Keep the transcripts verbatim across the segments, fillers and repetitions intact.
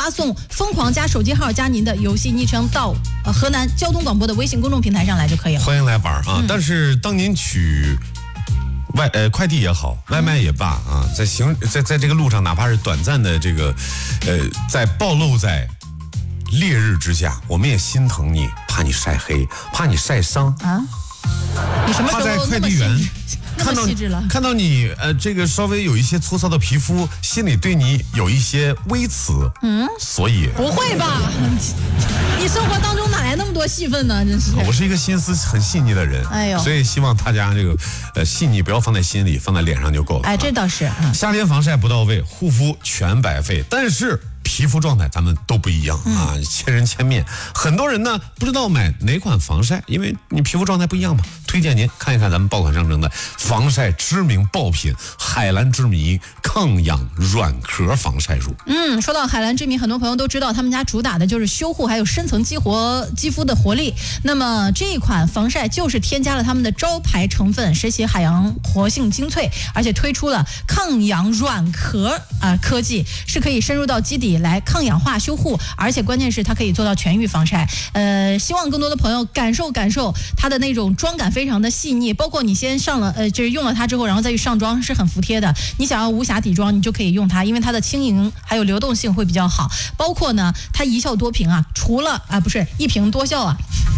发送疯狂加手机号加您的游戏昵称到呃河南交通广播的微信公众平台上来就可以了。 欢迎来玩啊！嗯、但是当您取外呃快递也好，外卖也罢啊，在行在在这个路上，哪怕是短暂的这个呃，在暴露在烈日之下，我们也心疼你，怕你晒黑，怕你晒伤啊。你什么时候怕在快递员看到看到你呃这个稍微有一些粗糙的皮肤，心里对你有一些微词，嗯，所以不会吧？你生活当中哪来那么多戏份呢？真是， 我是一个心思很细腻的人，哎呦，所以希望大家这个呃细腻不要放在心里，放在脸上就够了。 哎，这倒是。啊、 夏天防晒不到位，护肤全白费。但是皮肤状态咱们都不一样啊，千人千面。很多人呢不知道买哪款防晒，因为你皮肤状态不一样嘛。推荐您看一看咱们爆款上乘的防晒知名爆品海蓝之谜抗氧软壳防晒乳。 嗯，说到海蓝之谜，很多朋友都知道他们家主打的就是修护还有深层激活肌肤的活力。那么这一款防晒就是添加了他们的招牌成分神奇海洋活性精粹，而且推出了抗氧软壳啊、呃、科技，是可以深入到基底来抗氧化修护，而且关键是它可以做到全域防晒。呃，希望更多的朋友感受感受它的那种妆感非常的细腻，包括你先上了呃，就是用了它之后，然后再去上妆是很服帖的。你想要无瑕底妆，你就可以用它，因为它的轻盈还有流动性会比较好。包括呢，它一效多屏啊，除了啊不是一屏多效啊。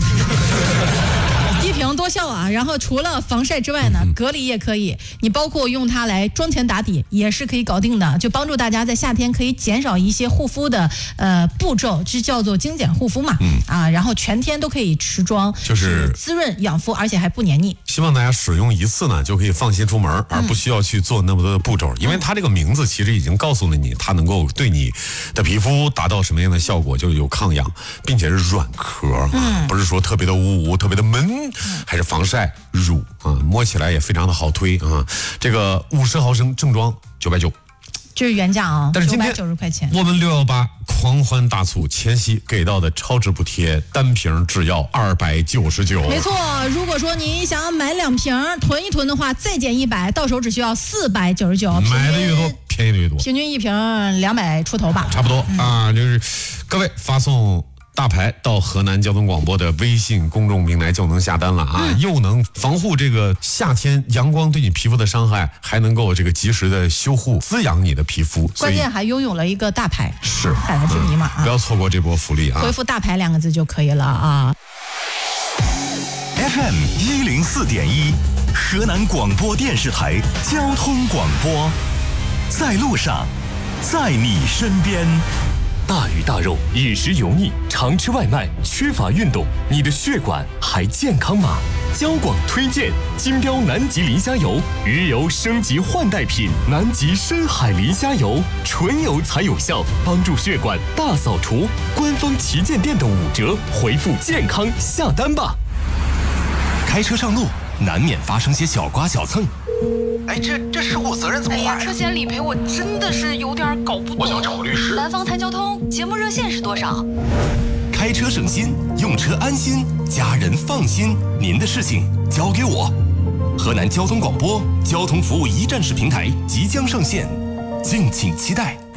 一屏多效啊，然后除了防晒之外呢，隔离也可以，你包括用它来妆前打底也是可以搞定的，就帮助大家在夏天可以减少一些护肤的呃步骤，这叫做精简护肤嘛，嗯啊，然后全天都可以持妆， 就是滋润养肤，而且还不黏腻。 希望大家使用一次呢，就可以放心出门，而不需要去做那么多的步骤，嗯、因为它这个名字其实已经告诉了你，它能够对你的皮肤达到什么样的效果，就是有抗氧，并且是软壳，嗯，不是说特别的污污，特别的闷。还是防晒乳啊，摸起来也非常的好推啊。这个五十毫升正装九百九， 这是原价啊， 但是今天九十块钱， 我们六一八狂欢大促，前夕给到的超值补贴，单瓶只要二百九十九。 没错，如果说你想要买两瓶囤一囤的话，再减一百，到手只需要四百九十九。 买的越多，便宜的越多， 平均一瓶两百出头吧， 差不多、嗯、啊。就是各位发送大牌到河南交通广播的微信公众平台就能下单了啊、嗯，又能防护这个夏天阳光对你皮肤的伤害，还能够这个及时的修护滋养你的皮肤， 关键还拥有了一个大牌， 是海蓝之谜嘛、嗯啊，不要错过这波福利啊！ 回复大牌两个字就可以了啊。 F M 一零四点一，河南广播电视台交通广播，在路上，在你身边。 大鱼大肉，饮食油腻，常吃外卖，缺乏运动，你的血管还健康吗？交广推荐金标南极磷虾油，鱼油升级换代品，南极深海磷虾油，纯油才有效，帮助血管大扫除。官方旗舰店的五折，回复健康下单吧。 开车上路，难免发生些小刮小蹭。 哎，这这事故责任怎么划呀？ 哎呀，车险理赔我真的是有点搞不懂。 我想找个律师。 南方谈交通节目热线是多少？ 开车省心，用车安心，家人放心。您的事情交给我。河南交通广播交通服务一站式平台即将上线，敬请期待。